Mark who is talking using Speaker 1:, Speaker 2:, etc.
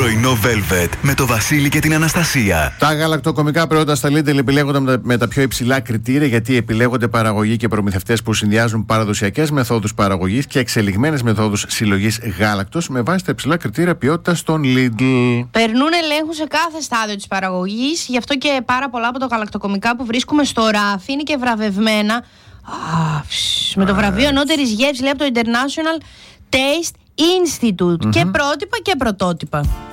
Speaker 1: Πρωινό Velvet με το Βασίλη και την Αναστασία.
Speaker 2: Τα γαλακτοκομικά προϊόντα στα Lidl επιλέγονται με τα πιο υψηλά κριτήρια, γιατί επιλέγονται παραγωγοί και προμηθευτές που συνδυάζουν παραδοσιακές μεθόδους παραγωγής και εξελιγμένες μεθόδους συλλογής γάλακτος με βάση τα υψηλά κριτήρια ποιότητας στον Lidl.
Speaker 3: Περνούν ελέγχους σε κάθε στάδιο της παραγωγής, γι' αυτό και πάρα πολλά από τα γαλακτοκομικά που βρίσκουμε στο ράφι είναι και βραβευμένα με το βραβείο ανώτερης γεύσης, λέει, από το International Taste Institute. Και πρότυπα και πρωτότυπα.